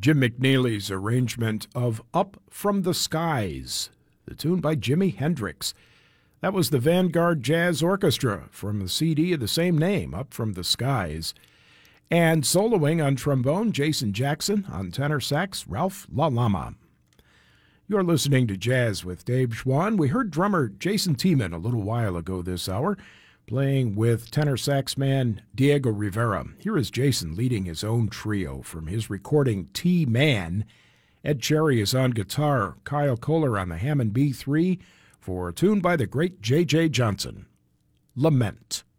Jim McNeely's arrangement of Up from the Skies, the tune by Jimi Hendrix. That was the Vanguard Jazz Orchestra from the CD of the same name, Up from the Skies. And soloing on trombone, Jason Jackson, on tenor sax, Ralph LaLama. You're listening to Jazz with Dave Schwann. We heard drummer Jason Tiemann a little while ago this hour, playing with tenor sax man Diego Rivera. Here is Jason leading his own trio from his recording T-Man. Ed Cherry is on guitar, Kyle Kohler on the Hammond B3 for a tune by the great J.J. Johnson, Lament.